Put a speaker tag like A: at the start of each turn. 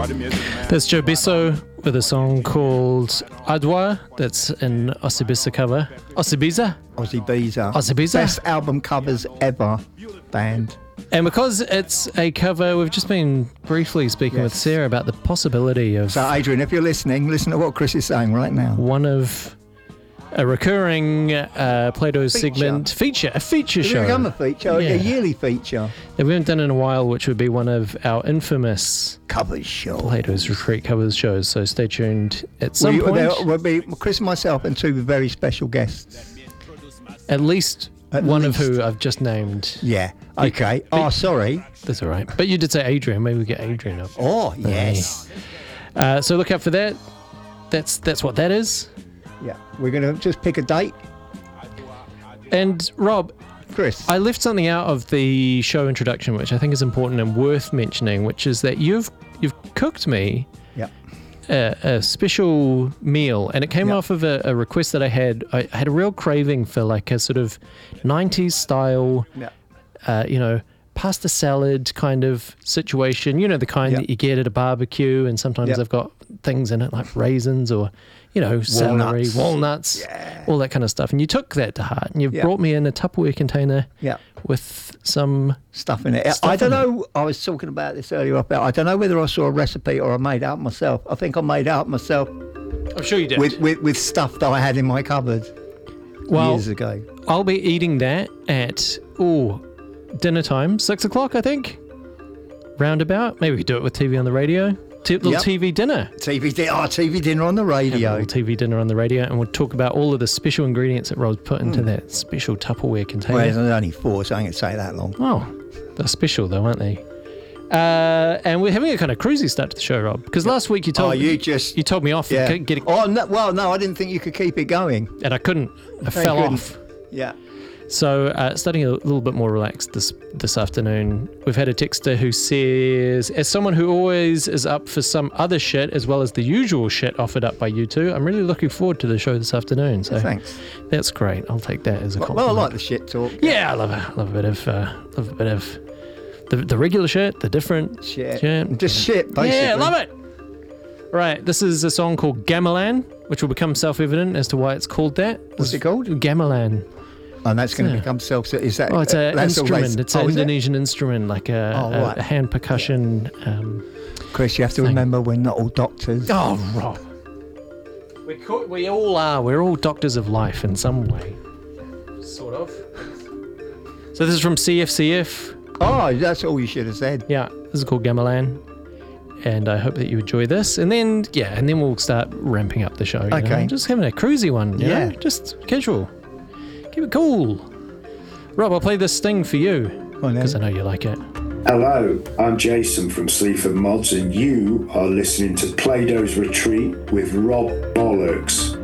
A: That's Joe Besso with a song called Adwa. That's an Osibisa cover. Osibisa?
B: Osibisa. Best album covers ever, band.
A: And because it's a cover, we've just been briefly speaking with Sarah about the possibility of...
B: So, Adrian, if you're listening, listen to what Chris is saying right now.
A: One of a recurring Plato's segment a feature show.
B: It's become a feature, a yearly feature.
A: That we haven't done in a while, which would be one of our infamous
B: covers show.
A: Plato's Retreat covers shows. So stay tuned at some point.
B: There will be Chris and myself and two very special guests.
A: At least one of who I've just named.
B: Yeah. Okay. Sorry.
A: That's all right. But you did say Adrian. Maybe we get Adrian up.
B: Oh, yes.
A: So look out for that. That's what that is.
B: Yeah. We're going to just pick a date.
A: And Rob,
B: Chris,
A: I left something out of the show introduction, which I think is important and worth mentioning, which is that you've cooked me a special meal, and it came off of a request that I had. I had a real craving for like a sort of 90s style, pasta salad kind of situation. You know, the kind that you get at a barbecue, and sometimes they've got things in it like raisins or, celery, walnuts, all that kind of stuff. And you took that to heart, and you brought me in a Tupperware container with some
B: stuff in it. I don't know. I was talking about this earlier. I don't know whether I saw a recipe or I made out myself. I think I made out myself.
A: I'm sure you did.
B: With stuff that I had in my cupboard years ago.
A: I'll be eating that at dinner time, 6 o'clock, I think. Roundabout. Maybe we could do it with TV on the radio. TV dinner.
B: TV dinner on the radio.
A: Have a little TV dinner on the radio, and we'll talk about all of the special ingredients that Rob's put into that special Tupperware container.
B: Well, there's only 4, so I ain't going to say that long.
A: Oh, they're special though, aren't they? And we're having a kind of cruisy start to the show, Rob, because last week you told me off.
B: Yeah. No, I didn't think you could keep it going.
A: And I couldn't. I fell off.
B: Yeah.
A: So starting a little bit more relaxed this afternoon, we've had a texter who says, as someone who always is up for some other shit as well as the usual shit offered up by you two, I'm really looking forward to the show this afternoon. So
B: thanks.
A: That's great. I'll take that as a compliment.
B: Well, I like the shit talk.
A: Yeah, I love a bit of the regular shit, the different
B: shit. Just shit, basically.
A: Yeah, love it. Right, this is a song called Gamelan, which will become self-evident as to why it's called that.
B: What's it called?
A: Gamelan.
B: And that's going to become self-certain.
A: Oh, it's an instrument. It's an Indonesian instrument, like a hand percussion.
B: Chris, you have to remember we're not all doctors.
A: Oh, Rob. We all are. We're all doctors of life in some way. Sort of. So this is from CFCF.
B: Oh, that's all you should have said.
A: Yeah, this is called Gamelan. And I hope that you enjoy this. And then we'll start ramping up the show.
B: Okay.
A: Just having a cruisy one. You know? Just casual. Keep it cool. Rob, I'll play this sting for you, because I know you like it.
C: Hello, I'm Jason from Sleaford Mods, and you are listening to Plato's Retreat with Rob Bollocks.